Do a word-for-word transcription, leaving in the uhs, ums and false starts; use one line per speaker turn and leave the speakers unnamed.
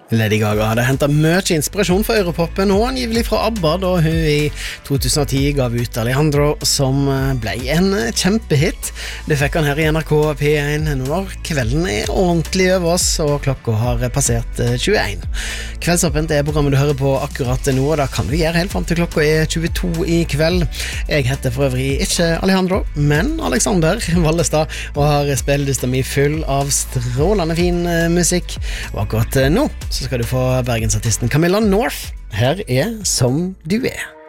Lady Gaga hadde hentet mye inspirasjon fra Europopen og angivelig fra ABBA da hun i to tusen og ti gav ut Alejandro som ble en kjempehit. Det fikk han her i N R K P én når kvelden er ordentlig over oss og klokka har passert tjueen. Kveldsåpent er programmet du hører på akkurat nå, og da kan du gjøre helt frem til klokka er tjueto i kveld. Jeg heter for øvrig ikke Alejandro, men Alexander Vallestad og har spillelista mi full av strålende fin musikk. Og akkurat nå så skal du få bergensartisten Camilla North. Her er Som du er.